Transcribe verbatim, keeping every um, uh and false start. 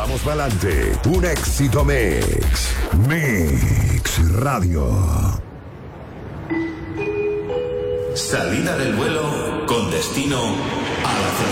Vamos pa'lante. Un éxito mix. Mix Radio. Salida del vuelo con destino a la